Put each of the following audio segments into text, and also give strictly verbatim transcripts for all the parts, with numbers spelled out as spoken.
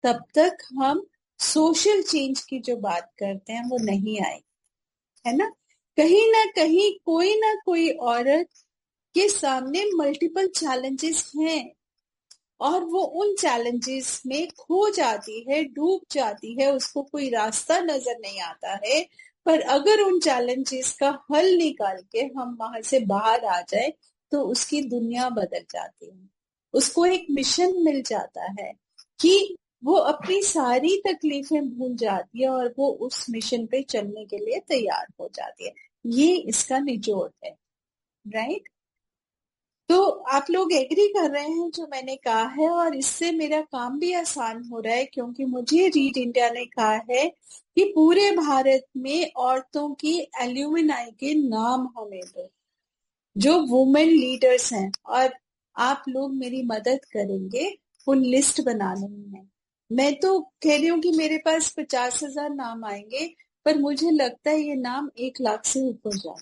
तब तक हम सोशल चेंज की जो बात करते हैं वो नहीं आएगी, है ना। कहीं ना कहीं कोई ना कोई औरत के सामने मल्टीपल चैलेंजेस हैं और वो उन चैलेंजेस में खो जाती है, डूब जाती है, उसको कोई रास्ता नजर नहीं आता है। पर अगर उन चैलेंजेस का हल निकाल के हम वहां से बाहर आ जाए तो उसकी दुनिया बदल जाती है। उसको एक मिशन मिल जाता है कि वो अपनी सारी तकलीफें भूल जाती है और वो उस मिशन पे चलने के लिए तैयार हो जाती है। ये इसका निचोड़ है, राइट। तो आप लोग एग्री कर रहे हैं जो मैंने कहा है, और इससे मेरा काम भी आसान हो रहा है क्योंकि मुझे रीड इंडिया ने कहा है कि पूरे भारत में औरतों की एल्यूमिनाई के नाम हमें दो जो वुमेन लीडर्स हैं, और आप लोग मेरी मदद करेंगे वो लिस्ट बनाने में। मैं तो कह रही हूँ कि मेरे पास पचास हजार नाम आएंगे, पर मुझे लगता है ये नाम एक लाख से ऊपर जाए,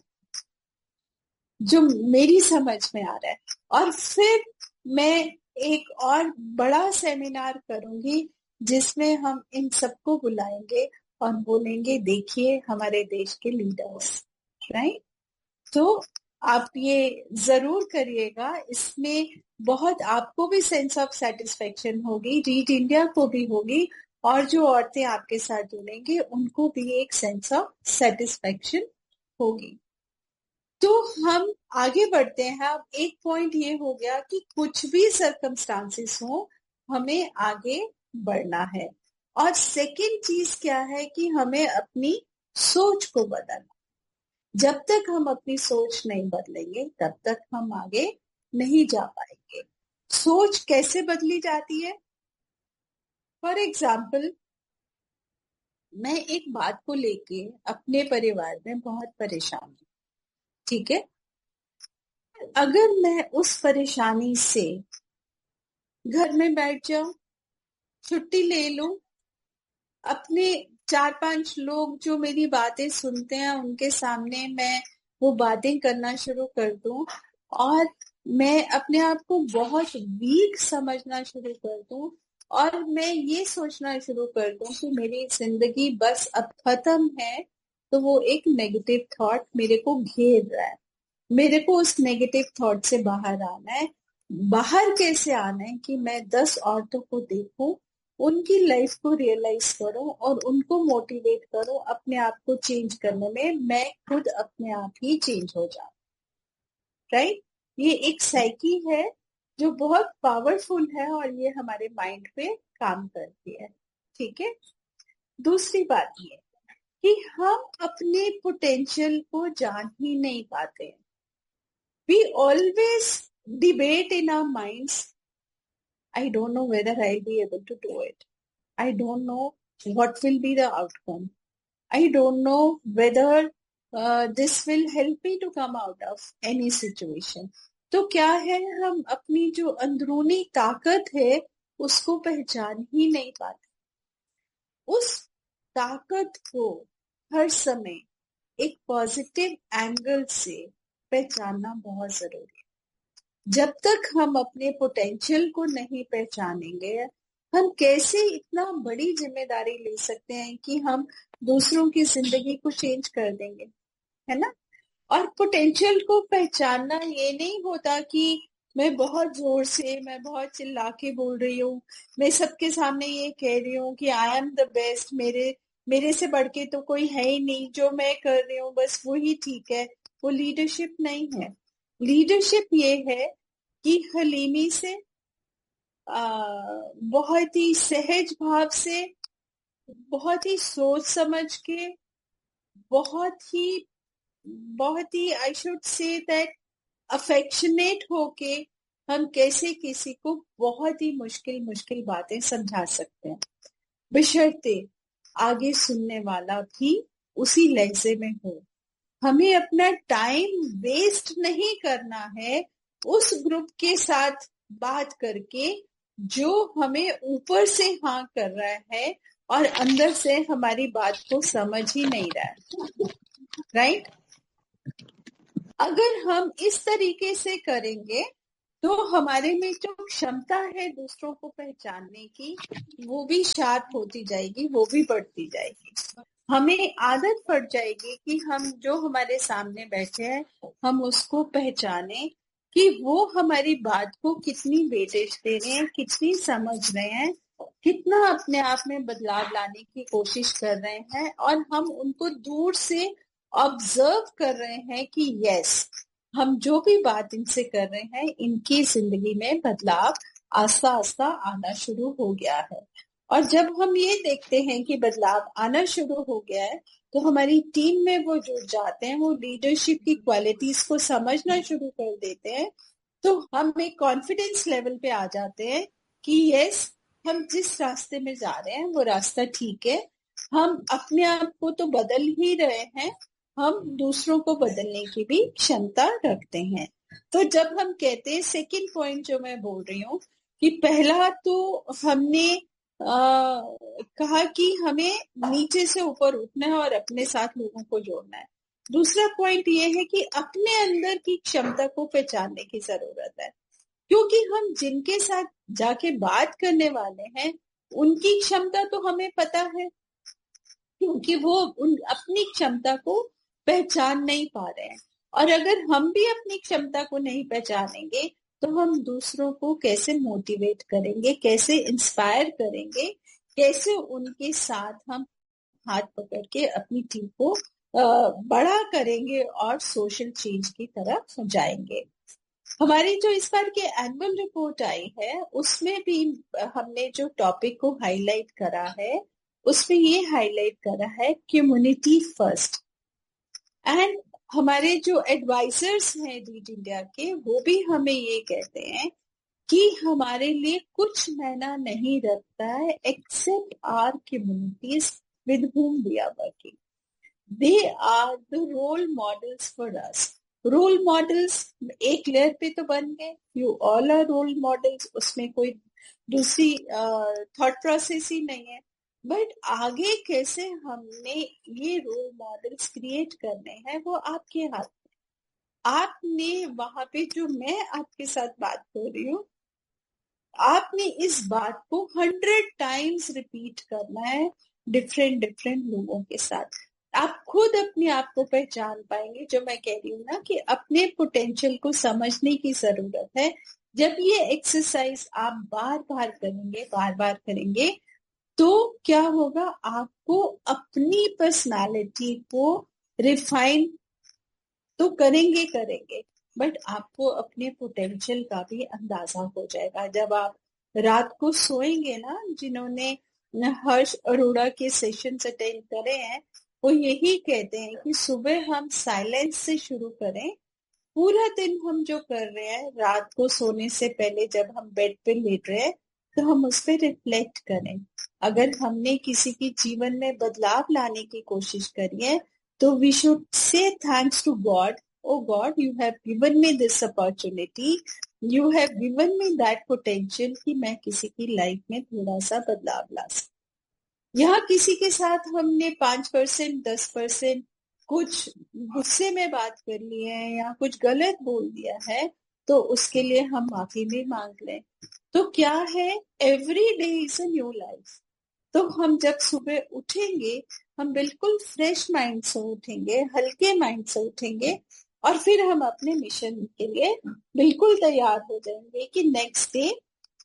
जो मेरी समझ में आ रहा है। और फिर मैं एक और बड़ा सेमिनार करूंगी जिसमें हम इन सबको बुलाएंगे और बोलेंगे देखिए हमारे देश के लीडर्स, राइट। तो आप ये जरूर करिएगा, इसमें बहुत आपको भी सेंस ऑफ सेटिस्फेक्शन होगी, रीड इंडिया को भी होगी, और जो औरतें आपके साथ जुड़ेंगी उनको भी एक सेंस ऑफ सेटिस्फेक्शन होगी। तो हम आगे बढ़ते हैं। अब एक पॉइंट ये हो गया कि कुछ भी सर्कमस्टांसेस हो हमें आगे बढ़ना है। और सेकंड चीज क्या है कि हमें अपनी सोच को बदलना। जब तक हम अपनी सोच नहीं बदलेंगे तब तक हम आगे नहीं जा पाएंगे। सोच कैसे बदली जाती है? फॉर एग्जाम्पल, मैं एक बात को लेके अपने परिवार में बहुत परेशान हूँ, ठीक है। अगर मैं उस परेशानी से घर में बैठ जाऊं, छुट्टी ले लूं, अपने चार पांच लोग जो मेरी बातें सुनते हैं उनके सामने मैं वो बातें करना शुरू कर दूं, और मैं अपने आप को बहुत वीक समझना शुरू कर दूं, और मैं ये सोचना शुरू कर दूं कि मेरी जिंदगी बस अब खत्म है, तो वो एक नेगेटिव थॉट मेरे को घेर रहा है। मेरे को उस नेगेटिव थॉट से बाहर आना है। बाहर कैसे आना है कि मैं दस औरतों को देखूं, उनकी लाइफ को रियलाइज करूं और उनको मोटिवेट करूं अपने आप को चेंज करने में। मैं खुद अपने आप ही चेंज हो जाऊं, राइट। ये एक साइकी है जो बहुत पावरफुल है और ये हमारे माइंड पे काम करती है, ठीक है। दूसरी बात ये कि हम अपने पोटेंशियल को जान ही नहीं पाते। We always debate in our minds, I don't know whether I'll be able to do it. I don't know what will be the outcome. I don't know whether uh, this will help me to come out of any situation. तो क्या है, हम अपनी जो अंदरूनी ताकत है उसको पहचान ही नहीं पाते। उस ताकत को हर समय एक पॉजिटिव एंगल से पहचानना बहुत जरूरी है। जब तक हम अपने पोटेंशियल को नहीं पहचानेंगे, हम कैसे इतना बड़ी जिम्मेदारी ले सकते हैं कि हम दूसरों की जिंदगी को चेंज कर देंगे, है ना। और पोटेंशियल को पहचानना ये नहीं होता कि मैं बहुत जोर से, मैं बहुत चिल्ला के बोल रही हूँ, मैं सबके सामने ये कह रही हूँ कि आई एम द बेस्ट, मेरे मेरे से बढ़ के तो कोई है ही नहीं, जो मैं कर रही हूँ बस वही ठीक है। वो लीडरशिप नहीं है। लीडरशिप ये है कि हलीमी से, आ, बहुत ही सहज भाव से, बहुत ही सोच समझ के, बहुत ही बहुत ही I should say that affectionate होके हम कैसे किसी को बहुत ही मुश्किल मुश्किल बातें समझा सकते हैं, बशर्ते आगे सुनने वाला भी उसी लहजे में हो। हमें अपना टाइम वेस्ट नहीं करना है उस ग्रुप के साथ बात करके जो हमें ऊपर से हाँ कर रहा है और अंदर से हमारी बात को समझ ही नहीं रहा है, राइट। अगर हम इस तरीके से करेंगे तो हमारे में जो क्षमता है दूसरों को पहचानने की, वो भी शार्प होती जाएगी, वो भी बढ़ती जाएगी। हमें आदत पड़ जाएगी कि हम जो हमारे सामने बैठे हैं हम उसको पहचाने कि वो हमारी बात को कितनी वेटेज दे रहे हैं, कितनी समझ रहे हैं, कितना अपने आप में बदलाव लाने की कोशिश कर रहे हैं, और हम उनको दूर से ऑब्जर्व कर रहे हैं कि यस, हम जो भी बात इनसे कर रहे हैं इनकी जिंदगी में बदलाव आस्ता आस्ता आना शुरू हो गया है। और जब हम ये देखते हैं कि बदलाव आना शुरू हो गया है तो हमारी टीम में वो जुड़ जाते हैं, वो लीडरशिप की क्वालिटीज को समझना शुरू कर देते हैं, तो हम एक कॉन्फिडेंस लेवल पे आ जाते हैं कि यस, हम जिस रास्ते में जा रहे हैं वो रास्ता ठीक है, हम अपने आप को तो बदल ही रहे हैं, हम दूसरों को बदलने की भी क्षमता रखते हैं। तो जब हम कहते हैं, सेकंड पॉइंट जो मैं बोल रही हूँ कि पहला तो हमने आ, कहा कि हमें नीचे से ऊपर उठना है और अपने साथ लोगों को जोड़ना है। दूसरा पॉइंट ये है कि अपने अंदर की क्षमता को पहचानने की जरूरत है, क्योंकि हम जिनके साथ जाके बात करने वाले हैं उनकी क्षमता तो हमें पता है, क्योंकि वो उन अपनी क्षमता को पहचान नहीं पा रहे हैं। और अगर हम भी अपनी क्षमता को नहीं पहचानेंगे तो हम दूसरों को कैसे मोटिवेट करेंगे, कैसे इंस्पायर करेंगे, कैसे उनके साथ हम हाथ पकड़ के अपनी टीम को बड़ा करेंगे और सोशल चेंज की तरफ जाएंगे। हमारी जो इस बार की एनुअल रिपोर्ट आई है उसमें भी हमने जो टॉपिक को हाईलाइट करा है उसमें ये हाईलाइट करा है कम्युनिटी फर्स्ट। एंड हमारे जो एडवाइजर्स हैं रीड इंडिया के, वो भी हमें ये कहते हैं कि हमारे लिए कुछ मायना नहीं रखता है accept our communities with whom we are working. They are the role models for us. Role models एक लेयर पे तो बन गए, you all are role models, उसमें कोई दूसरी थॉट प्रोसेस ही नहीं है। बट आगे कैसे हमने ये रोल मॉडल्स क्रिएट करने हैं वो आपके हाथ में। आपने वहां पे, जो मैं आपके साथ बात कर रही हूँ, आपने इस बात को हंड्रेड टाइम्स रिपीट करना है डिफरेंट डिफरेंट लोगों के साथ। आप खुद अपने आप को पहचान पाएंगे। जो मैं कह रही हूँ ना कि अपने पोटेंशियल को समझने की जरूरत है। जब ये एक्सरसाइज आप बार बार करेंगे बार बार करेंगे तो क्या होगा, आपको अपनी पर्सनालिटी को रिफाइन तो करेंगे करेंगे बट आपको अपने पोटेंशियल का भी अंदाजा हो जाएगा। जब आप रात को सोएंगे ना, जिन्होंने हर्ष अरोड़ा के सेशंस अटेंड करे हैं वो यही कहते हैं कि सुबह हम साइलेंस से शुरू करें, पूरा दिन हम जो कर रहे हैं रात को सोने से पहले जब हम बेड पे लेट रहे हैं तो हम उस पर रिफ्लेक्ट करें। अगर हमने किसी की जीवन में बदलाव लाने की कोशिश करी है तो we should say thanks to God, O God you have given me this opportunity, you have given me that potential कि मैं किसी की लाइफ में थोड़ा सा बदलाव ला सकूं। यहाँ किसी के साथ हमने पांच परसेंट दस परसेंट कुछ गुस्से में बात कर ली है या कुछ गलत बोल दिया है तो उसके लिए हम माफी भी मांग लें। तो क्या है, every day is a new life. तो हम जब सुबह उठेंगे हम बिल्कुल फ्रेश माइंड से उठेंगे, हल्के माइंड से उठेंगे और फिर हम अपने मिशन के लिए बिल्कुल तैयार हो जाएंगे कि नेक्स्ट डे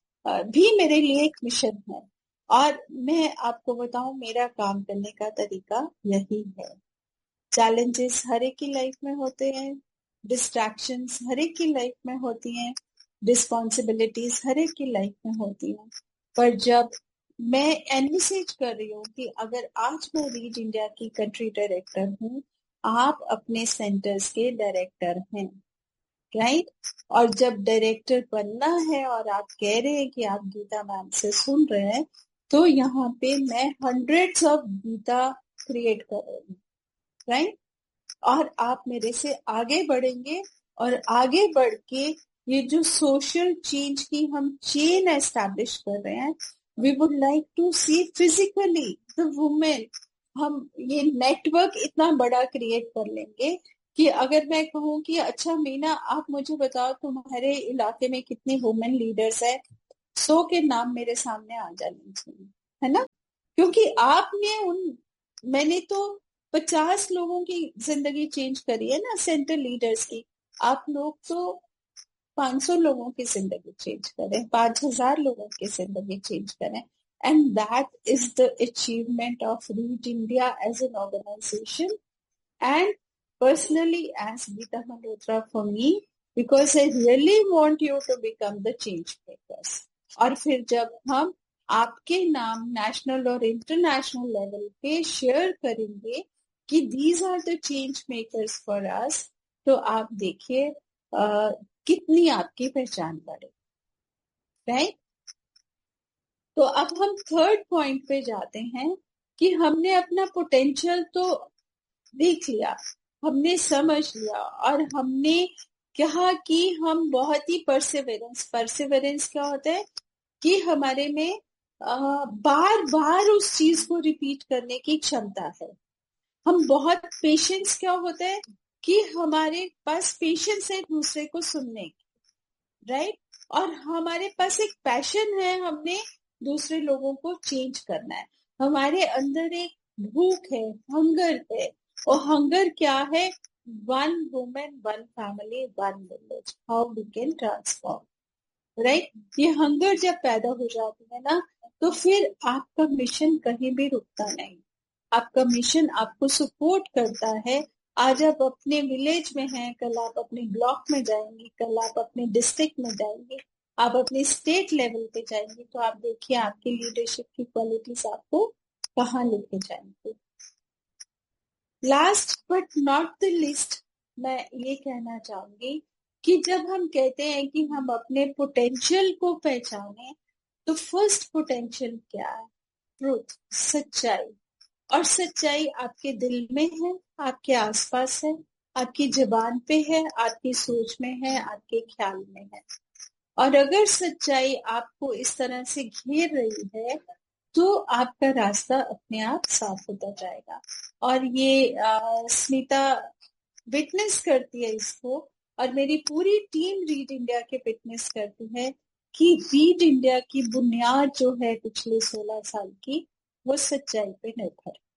भी मेरे लिए एक मिशन है। और मैं आपको बताऊं, मेरा काम करने का तरीका यही है। चैलेंजेस हर एक की लाइफ में होते हैं, डिस्ट्रैक्शंस हर एक की लाइफ में होती हैं, रिस्पॉन्सिबिलिटीज हर एक की लाइफ में होती हैं। पर जब मैं एनविसेज कर रही हूँ कि अगर आज मैं रीड इंडिया की कंट्री डायरेक्टर हूँ, आप अपने सेंटर्स के डायरेक्टर हैं, राइट? और जब डायरेक्टर बनना है और आप कह रहे हैं कि आप गीता मैम से सुन रहे हैं, तो यहाँ पे मैं हंड्रेड्स ऑफ गीता क्रिएट कर रही हूँ, राइट? और आप मेरे से आगे बढ़ेंगे और आगे बढ़ के ये जो सोशल चेंज की हम चेन एस्टैब्लिश कर रहे हैं, we would like to C physically the women. हम ये नेटवर्क इतना बड़ा क्रिएट कर लेंगे कि अगर मैं कहूँ कि अच्छा मीना आप मुझे बताओ तुम्हारे इलाके में कितनी वुमेन लीडर्स है, सौ के नाम मेरे सामने आ जाने चाहिए, है ना। क्योंकि आपने उन मैंने तो पचास लोगों की जिंदगी चेंज करी है ना, सेंटर लीडर्स की। आप लोग तो पाँच सौ लोगों की जिंदगी चेंज करें, पांच हजार लोगों की जिंदगी चेंज करें, and that is the achievement of reach India as an organisation and personally as Geeta Malhotra for me, because I really want you to become the change makers. और फिर जब हम आपके नाम नेशनल और इंटरनेशनल लेवल पे share करेंगे कि these are the change makers for us, तो आप देखिए कितनी आपकी पहचान बढ़े, राइट। तो अब हम थर्ड पॉइंट पे जाते हैं कि हमने अपना पोटेंशियल तो देख लिया, हमने समझ लिया, और हमने कहा कि हम बहुत ही परसिवरेंस परसिवरेंस क्या होता है कि हमारे में आ, बार बार उस चीज को रिपीट करने की क्षमता है। हम बहुत पेशेंस क्या होता है कि हमारे पास पेशेंस है दूसरे को सुनने की, राइट। और हमारे पास एक पैशन है, हमने दूसरे लोगों को चेंज करना है। हमारे अंदर एक भूख है, हंगर है, और हंगर क्या है, one women one family one village, how we can transform, right. ये हंगर जब पैदा हो जाती है ना, तो फिर आपका मिशन कहीं भी रुकता नहीं। आपका मिशन आपको सपोर्ट करता है। आज आप अपने विलेज में हैं, कल आप अपने ब्लॉक में जाएंगे, कल आप अपने डिस्ट्रिक्ट में जाएंगे, आप अपने स्टेट लेवल पे जाएंगे, तो आप देखिए आपकी लीडरशिप की क्वालिटीज आपको कहाँ लेके जाएंगे। Last but not the list, मैं ये कहना चाहूंगी कि जब हम कहते हैं कि हम अपने पोटेंशियल को पहचाने, तो फर्स्ट पोटेंशियल क्या है, ट्रूथ, सच्चाई। और सच्चाई आपके दिल में है, आपके आसपास है, आपकी जुबान पे है, आपकी सोच में है, आपके ख्याल में है। और अगर सच्चाई आपको इस तरह से घेर रही है, तो आपका रास्ता अपने आप साफ होता जाएगा। और ये स्मिता विटनेस करती है इसको, और मेरी पूरी टीम रीड इंडिया के विटनेस करती है कि रीड इंडिया की बुनियाद जो है पिछले सोलह साल की, वो सच्चाई पे निर्भर है।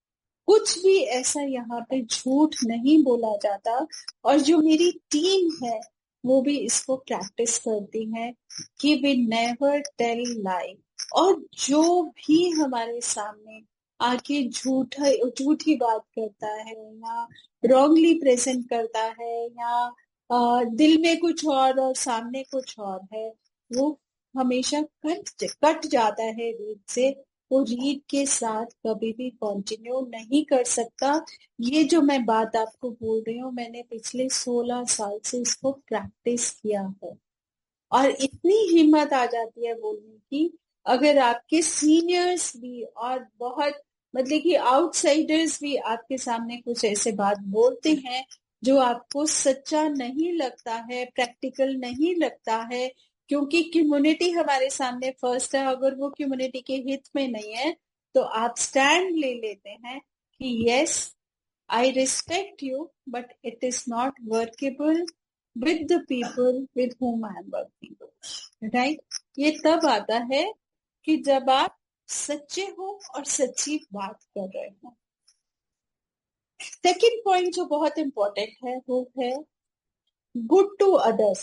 कुछ भी ऐसा यहाँ पे झूठ नहीं बोला जाता, और जो मेरी टीम है वो भी इसको प्रैक्टिस करती है कि वी नेवर टेल लाई। और जो भी हमारे सामने आके झूठ झूठी बात करता है, या रॉन्गली प्रेजेंट करता है, या आ, दिल में कुछ और और सामने कुछ और है, वो हमेशा कट कट जाता है रीड से। वो रीड के साथ कभी भी कंटिन्यू नहीं कर सकता। ये जो मैं बात आपको बोल रही हूँ, मैंने पिछले सोलह साल से इसको प्रैक्टिस किया है, और इतनी हिम्मत आ जाती है बोलने की। अगर आपके सीनियर्स भी और बहुत मतलब कि आउटसाइडर्स भी आपके सामने कुछ ऐसे बात बोलते हैं जो आपको सच्चा नहीं लगता है, प्रैक्टिकल नहीं लगता है, क्योंकि कम्युनिटी हमारे सामने फर्स्ट है, अगर वो कम्युनिटी के हित में नहीं है, तो आप स्टैंड ले लेते हैं कि yes I respect you, but it is not workable with the people with whom I am working, right? ये तब आता है कि जब आप सच्चे हो और सच्ची बात कर रहे हो। सेकंड पॉइंट जो बहुत इंपॉर्टेंट है वो है गुड टू अदर्स।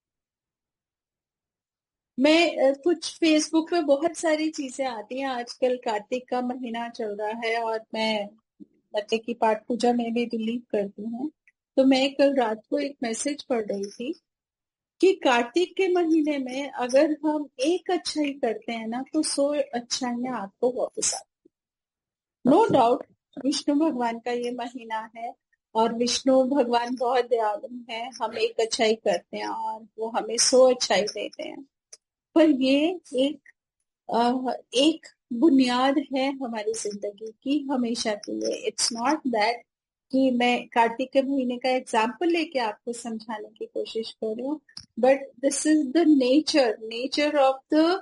मैं कुछ फेसबुक पे बहुत सारी चीजें आती हैं, आजकल कार्तिक का महीना चल रहा है, और मैं बच्चे की पाठ पूजा में भी बिलीव करती हूँ। तो मैं कल रात को एक मैसेज पढ़ रही थी कि कार्तिक के महीने में अगर हम एक अच्छाई करते हैं ना, तो सौ अच्छाइयां आपको वापस आती हैं। नो डाउट विष्णु भगवान का ये महीना है, और विष्णु भगवान बहुत दयालु हैं। हम एक अच्छाई करते हैं और वो हमें सौ अच्छाई देते हैं, पर ये एक आ, एक बुनियाद है हमारी जिंदगी की हमेशा के लिए। इट्स नॉट दैट कि मैं कार्तिक के महीने का एग्जाम्पल लेके आपको समझाने की कोशिश कर रही हूँ, but this is the nature nature of the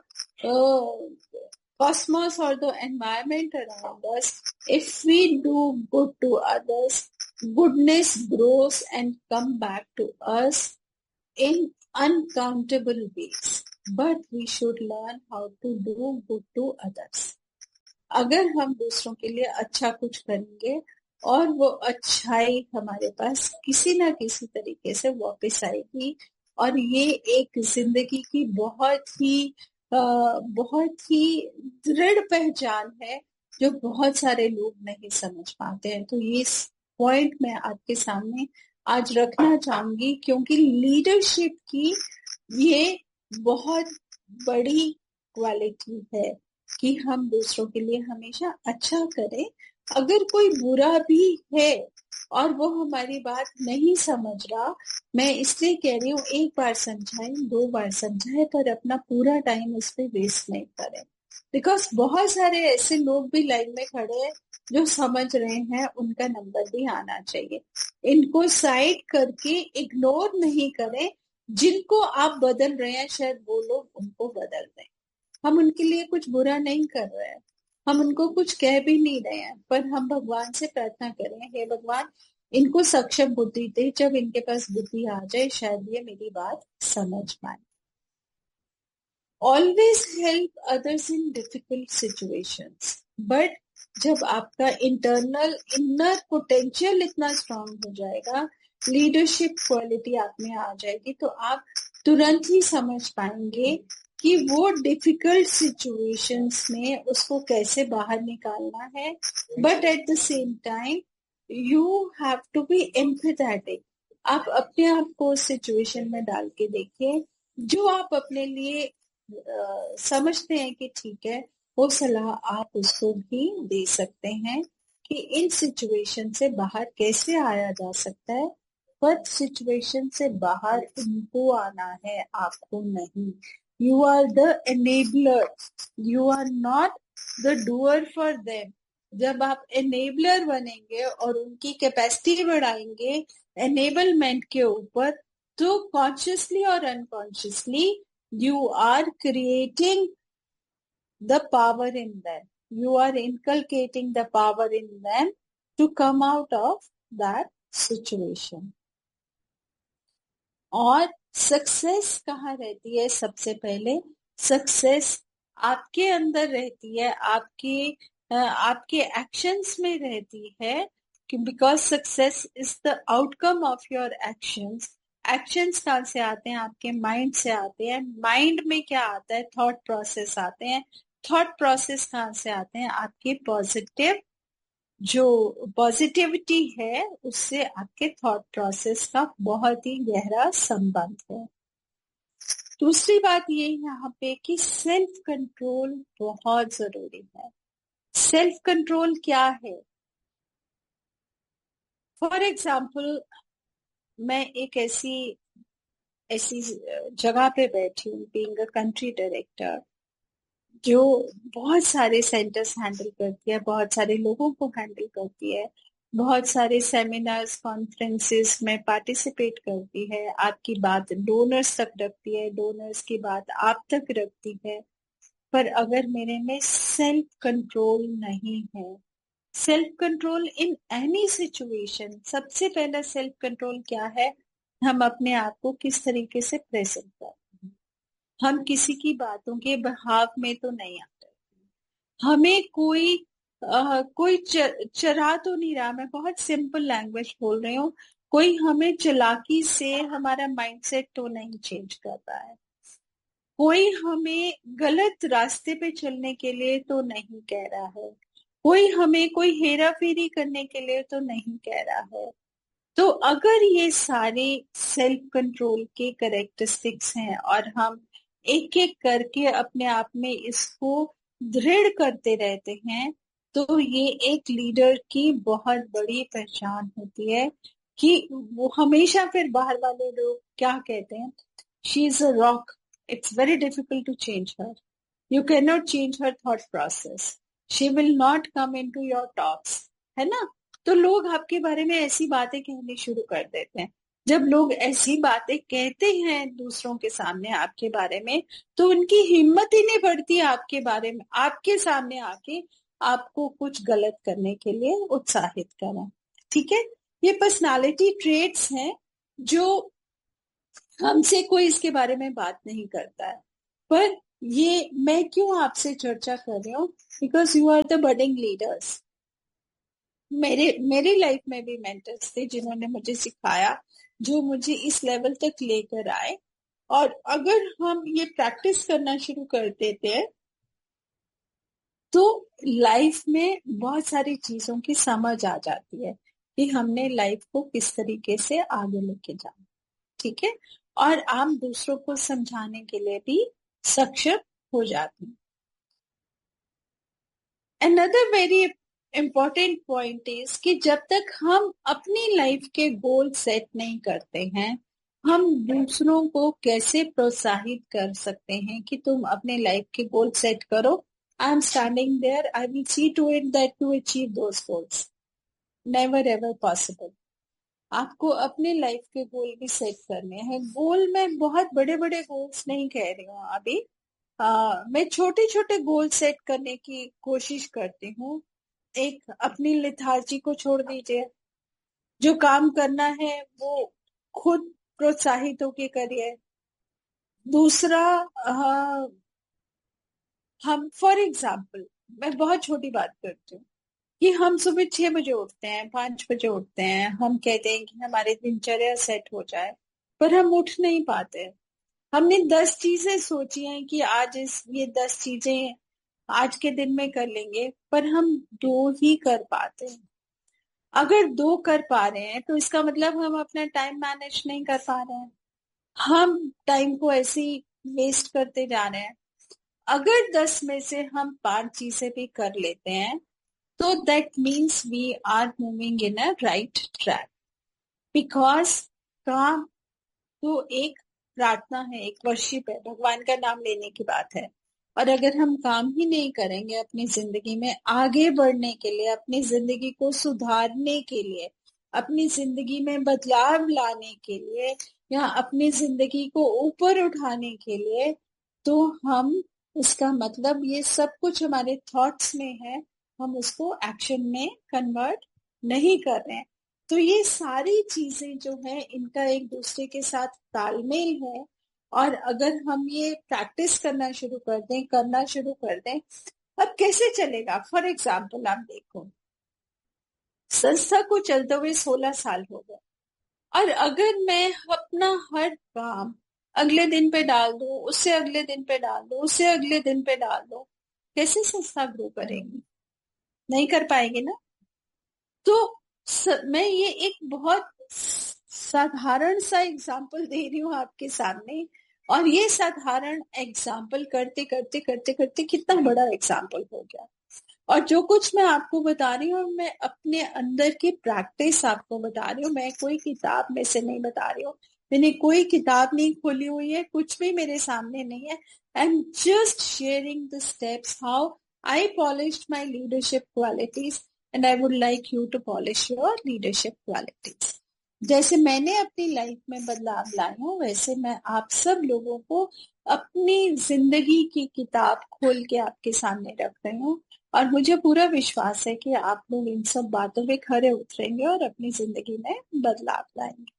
cosmos or the environment around us. If we do good to others, goodness grows and come back to us in uncountable ways, but we should learn how to do good to others. अगर हम दूसरों के लिए अच्छा कुछ करेंगे और वो अच्छाई हमारे पास किसी ना किसी तरीके से वापस आएगी, और ये एक जिंदगी की बहुत ही बहुत ही दृढ़ पहचान है जो बहुत सारे लोग नहीं समझ पाते हैं। तो ये पॉइंट मैं आपके सामने आज रखना चाहूंगी, क्योंकि लीडरशिप की ये बहुत बड़ी क्वालिटी है कि हम दूसरों के लिए हमेशा अच्छा करें। अगर कोई बुरा भी है और वो हमारी बात नहीं समझ रहा, मैं इसलिए कह रही हूँ एक बार समझाएं, दो बार समझाएं, पर अपना पूरा टाइम उस पर वेस्ट नहीं करें। बिकॉज बहुत सारे ऐसे लोग भी लाइन में खड़े हैं जो समझ रहे हैं, उनका नंबर भी आना चाहिए। इनको साइड करके इग्नोर नहीं करें। जिनको आप बदल रहे हैं शायद वो लोग उनको बदल दें। हम उनके लिए कुछ बुरा नहीं कर रहे हैं, हम उनको कुछ कह भी नहीं रहे हैं, पर हम भगवान से प्रार्थना करें, हे भगवान इनको सक्षम बुद्धि दे, जब इनके पास बुद्धि आ जाए शायद ये मेरी बात समझ पाए। Always help others in difficult situations, but जब आपका इंटरनल इनर पोटेंशियल इतना स्ट्रांग हो जाएगा, लीडरशिप क्वालिटी आप में आ जाएगी, तो आप तुरंत ही समझ पाएंगे कि वो डिफिकल्ट सिचुएशंस में उसको कैसे बाहर निकालना है। But at the same time you have to be empathetic. आप अपने आप को सिचुएशन में डाल के देखिए, जो आप अपने लिए आ, समझते हैं कि ठीक है, वो सलाह आप उसको भी दे सकते हैं कि इन सिचुएशन से बाहर कैसे आया जा सकता है। पर सिचुएशन से बाहर उनको आना है, आपको नहीं। You are the enabler. You are not the doer for them. जब आप enabler बनेंगे और उनकी कैपेसिटी बढ़ाएंगे enablement के ऊपर, तो consciously और unconsciously you are creating the power in them. You are inculcating the power in them to come out of that situation. और सक्सेस कहाँ रहती है? सबसे पहले सक्सेस आपके अंदर रहती है, आपके आपके एक्शंस में रहती है, because success is the outcome of your actions. Actions कहाँ से आते हैं? आपके माइंड से आते हैं। माइंड में क्या आता है? थॉट प्रोसेस आते हैं। थॉट प्रोसेस कहाँ से आते हैं? आपके पॉजिटिव जो पॉजिटिविटी है उससे आपके थॉट प्रोसेस का बहुत ही गहरा संबंध है। दूसरी बात ये यहाँ पे कि सेल्फ कंट्रोल बहुत जरूरी है। सेल्फ कंट्रोल क्या है? फॉर एग्जाम्पल, मैं एक ऐसी ऐसी जगह पे बैठी हूँ, बीइंग अ कंट्री डायरेक्टर, जो बहुत सारे सेंटर्स हैंडल करती है, बहुत सारे लोगों को हैंडल करती है, बहुत सारे सेमिनार्स कॉन्फ्रेंसेस में पार्टिसिपेट करती है, आपकी बात डोनर्स तक रखती है, डोनर्स की बात आप तक रखती है। पर अगर मेरे में सेल्फ कंट्रोल नहीं है, self control in any situation, सबसे पहला सेल्फ कंट्रोल क्या है? हम अपने आप को किस तरीके से प्रेजेंट करते हैं। हम किसी की बातों के बहाव में तो नहीं आते, हमें कोई आ, कोई चर, चरा तो नहीं रहा। मैं बहुत सिंपल लैंग्वेज बोल रही हूँ। कोई हमें चालाकी से हमारा माइंडसेट तो नहीं चेंज कर रहा है, कोई हमें गलत रास्ते पे चलने के लिए तो नहीं कह रहा है, कोई हमें कोई हेरा फेरी करने के लिए तो नहीं कह रहा है। तो अगर ये सारे सेल्फ कंट्रोल के कैरेक्टरिस्टिक्स हैं और हम एक एक करके अपने आप में इसको दृढ़ करते रहते हैं, तो ये एक लीडर की बहुत बड़ी पहचान होती है कि वो हमेशा फिर बाहर वाले लोग क्या कहते हैं, she is a rock, it's very difficult to change her, you can not change her thought process, she will not come in to your talks, है ना। तो लोग आपके बारे में ऐसी बातें कहनी शुरू कर देते हैं। जब लोग ऐसी बातें कहते हैं दूसरों के सामने आपके बारे में, तो उनकी हिम्मत ही नहीं बढ़ती आपके बारे में, आपके सामने आके आपको कुछ गलत करने के लिए उत्साहित करें। ठीक है, ये पर्सनालिटी ट्रेट्स हैं जो हमसे कोई इसके बारे में बात नहीं करता है। पर ये मैं क्यों आपसे चर्चा कर रही हूँ, because you are the budding leaders. मेरे मेरी लाइफ में भी मेंटर्स थे जिन्होंने मुझे सिखाया, जो मुझे इस लेवल तक लेकर आए। और अगर हम ये प्रैक्टिस करना शुरू कर देते हैं तो लाइफ में बहुत सारी चीजों की समझ आ जाती है कि हमने लाइफ को किस तरीके से आगे लेके जाना। ठीक है, और आप दूसरों को समझाने के लिए भी सक्षम हो जाते हैं। Another very important point is कि जब तक हम अपनी लाइफ के गोल सेट नहीं करते हैं, हम दूसरों को कैसे प्रोत्साहित कर सकते हैं कि तुम अपने लाइफ के गोल सेट करो। I am standing there, I will see to it that you achieve those goals. Never ever possible. आपको अपने लाइफ के गोल भी सेट करने हैं। गोल में बहुत बड़े बड़े गोल्स नहीं कह रही हूँ अभी, आ, मैं छोटे छोटे गोल सेट करने की कोशिश करती हूँ। एक, अपनी लेथार्जी को छोड़ दीजिए, जो काम करना है वो खुद प्रोत्साहित होके करिए। दूसरा, आ, हम फॉर एग्जाम्पल, मैं बहुत छोटी बात करती हूँ कि हम सुबह छह बजे उठते हैं, पांच बजे उठते हैं, हम कहते हैं कि हमारी दिनचर्या सेट हो जाए, पर हम उठ नहीं पाते। हमने दस चीजें सोची हैं कि आज इस ये दस चीजें आज के दिन में कर लेंगे, पर हम दो ही कर पाते हैं। अगर दो कर पा रहे हैं तो इसका मतलब हम अपना टाइम मैनेज नहीं कर पा रहे हैं, हम टाइम को ऐसे ही वेस्ट करते जा रहे हैं। अगर दस में से हम पांच चीजें भी कर लेते हैं तो that means we are moving in a right track. Because काम तो एक प्रार्थना है, एक वर्शिप है, भगवान का नाम लेने की बात है। और अगर हम काम ही नहीं करेंगे अपनी जिंदगी में आगे बढ़ने के लिए, अपनी जिंदगी को सुधारने के लिए, अपनी जिंदगी में बदलाव लाने के लिए, या अपनी जिंदगी को ऊपर उठाने के लिए, तो हम, इसका मतलब ये सब कुछ हमारे थॉट्स में है, हम उसको एक्शन में कन्वर्ट नहीं कर रहे हैं। तो ये सारी चीजें जो है इनका एक दूसरे के साथ तालमेल है। और अगर हम ये प्रैक्टिस करना शुरू कर दें, करना शुरू कर दें, अब कैसे चलेगा। फॉर एग्जाम्पल आप देखो, संस्था को चलते हुए सोलह साल हो गए, और अगर मैं अपना हर काम अगले दिन पे डाल दूं, उससे अगले दिन पे डाल दूं, उससे अगले दिन पे डाल दूं, कैसे संस्था ग्रो करेगी? नहीं कर पाएगी ना। तो स, मैं ये एक बहुत साधारण सा एग्जाम्पल दे रही हूँ आपके सामने, और ये साधारण एग्जाम्पल करते करते करते करते कितना बड़ा एग्जाम्पल हो गया। और जो कुछ मैं आपको बता रही हूँ, मैं अपने अंदर की प्रैक्टिस आपको बता रही हूँ, मैं कोई किताब में से नहीं बता रही हूँ, मैंने कोई किताब नहीं खोली हुई है, कुछ भी मेरे सामने नहीं है। I am just sharing the steps how I polished my leadership qualities and I would like you to polish your leadership qualities. जैसे मैंने अपनी लाइफ में बदलाव लाए हूँ, वैसे मैं आप सब लोगों को अपनी जिंदगी की किताब खोल के आपके सामने रख रही हूँ। और मुझे पूरा विश्वास है कि आप लोग इन सब बातों पे खरे उतरेंगे और अपनी जिंदगी में बदलाव लाएंगे।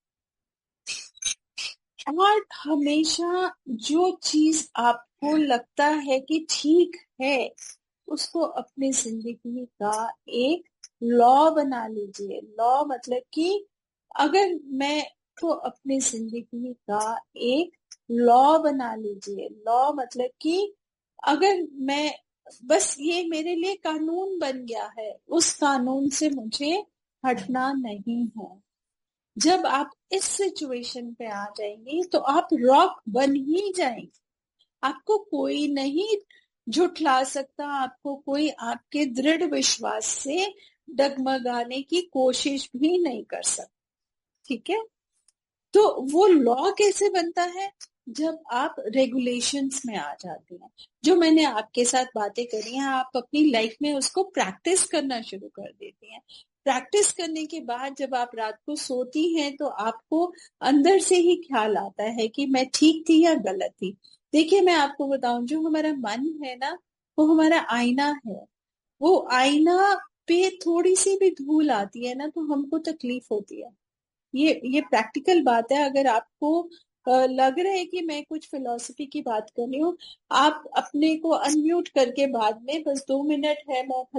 और हमेशा जो चीज आपको लगता है कि ठीक है, उसको अपनी जिंदगी का एक लॉ बना लीजिए। लॉ मतलब कि अगर मैं तो अपनी जिंदगी का एक लॉ बना लीजिए। लॉ मतलब कि अगर मैं, बस ये मेरे लिए कानून बन गया है, उस कानून से मुझे हटना नहीं है। जब आप इस सिचुएशन पे आ जाएंगे तो आप रॉक बन ही जाएंगे। आपको कोई नहीं झुठला सकता, आपको कोई आपके दृढ़ विश्वास से डगमगाने की कोशिश भी नहीं कर सकता। ठीक है, तो वो लॉ कैसे बनता है? जब आप रेगुलेशंस में आ जाते हैं। जो मैंने आपके साथ बातें करी हैं, आप अपनी लाइफ में उसको प्रैक्टिस करना शुरू कर देती हैं। प्रैक्टिस करने के बाद जब आप रात को सोती हैं तो आपको अंदर से ही ख्याल आता है कि मैं ठीक थी या गलत थी। देखिए, मैं आपको बताऊं, जो हमारा मन है ना, वो हमारा आईना है। वो आईना पे थोड़ी सी भी धूल आती है ना तो हमको तकलीफ होती है। ये ये प्रैक्टिकल बात है। अगर आपको अ, लग रहा है कि मैं कुछ फिलोसफी की बात कर रही हूँ, आप अपने को अनम्यूट करके बाद में, बस दो मिनट है, मैं